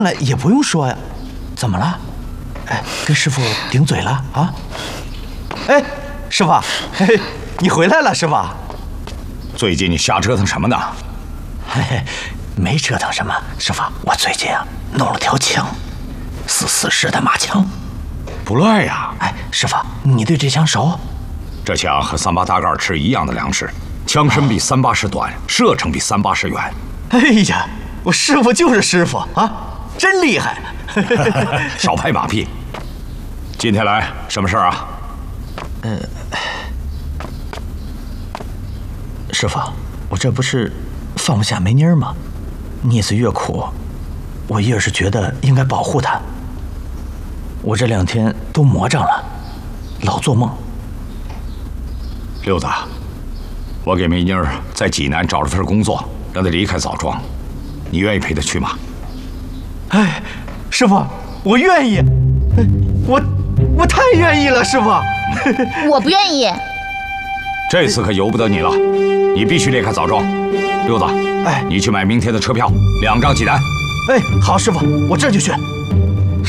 那也不用说呀。怎么了？哎，跟师傅顶嘴了啊？哎，师傅，嘿嘿，你回来了是吧？ 最近你瞎折腾什么呢？ 嘿嘿，没折腾什么，师傅，我最近啊弄了条枪，44式的马枪， 不赖呀。 哎，师傅，你对这枪熟？ 这枪和38大盖吃一样的粮食，枪身比38式短，射程比38式远。 哎呀，我师傅就是师傅啊，真厉害！ 少拍马屁。今天来什么事儿啊？ 师傅，我这不是放不下梅妮儿吗？逆子越苦，我越是觉得应该保护她。我这2天都魔怔了，老做梦。 六子，我给梅妮儿在济南找了份工作，让她离开枣庄，你愿意陪她去吗？ 哎，师傅，我愿意，我太愿意了，师傅。 我不愿意。 这次可由不得你了，你必须离开枣庄。六子， 哎， 你去买明天的车票，2张济南。 哎，好，师傅，我这就去。